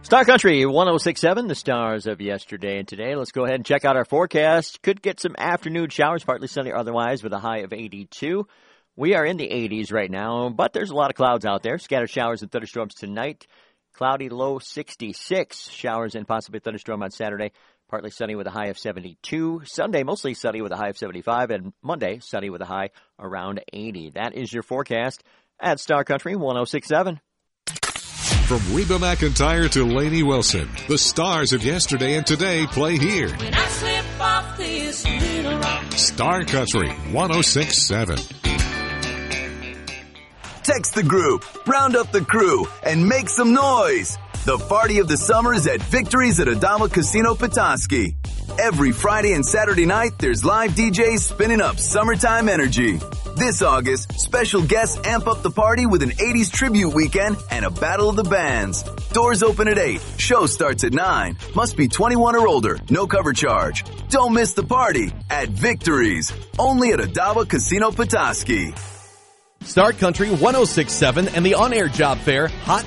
Star Country 106.7, the stars of yesterday and today. Let's go ahead and check out our forecast. Could get some afternoon showers, partly sunny otherwise, with a high of 82. We are in the 80s right now, but there's a lot of clouds out there. Scattered showers and thunderstorms tonight. Cloudy, low 66. Showers and possibly thunderstorm on Saturday. Partly sunny with a high of 72. Sunday, mostly sunny with a high of 75. And Monday, sunny with a high around 80. That is your forecast at Star Country 106.7. From Reba McEntire to Lainey Wilson, the stars of yesterday and today play here. When I slip off this little rock. Star Country 106.7. Text the group, round up the crew, and make some noise. The party of the summer is at Victories at Adama Casino Petoskey. Every Friday and Saturday night, there's live DJs spinning up summertime energy. This August, special guests amp up the party with an 80s tribute weekend and a battle of the bands. Doors open at 8. Show starts at 9. Must be 21 or older. No cover charge. Don't miss the party at Victories. Only at Adama Casino Petoskey. Star Country 106.7 and the On-Air Job Fair Hot